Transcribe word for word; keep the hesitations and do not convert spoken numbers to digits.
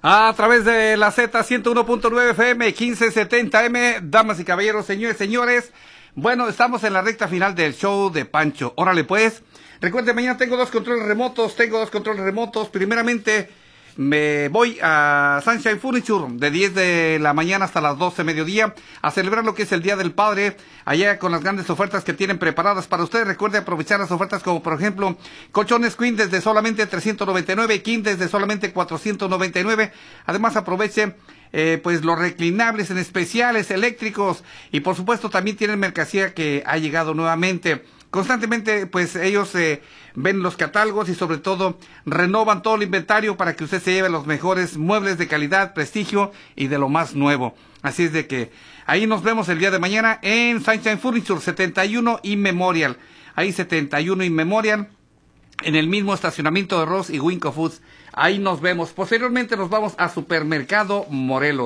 A través de la Z ciento uno punto nueve F M, quince setenta M, damas y caballeros, señores, señores. Bueno, estamos en la recta final del show de Pancho. Órale pues. Recuerden, mañana tengo dos controles remotos, tengo dos controles remotos. Primeramente, me voy a Sunshine Furniture de diez de la mañana hasta las doce mediodía a celebrar lo que es el Día del Padre, allá con las grandes ofertas que tienen preparadas para ustedes. Recuerde aprovechar las ofertas como por ejemplo colchones Queen desde solamente trescientos noventa y nueve, King desde solamente cuatrocientos noventa y nueve. Además aproveche eh, pues los reclinables en especiales eléctricos y por supuesto también tienen mercancía que ha llegado nuevamente. Constantemente, pues ellos eh, ven los catálogos y sobre todo renovan todo el inventario para que usted se lleve los mejores muebles de calidad, prestigio y de lo más nuevo. Así es de que ahí nos vemos el día de mañana en Sunshine Furniture, setenta y uno y Memorial. Ahí setenta y uno y Memorial, en el mismo estacionamiento de Ross y Winco Foods. Ahí nos vemos. Posteriormente nos vamos a Supermercado Morelos.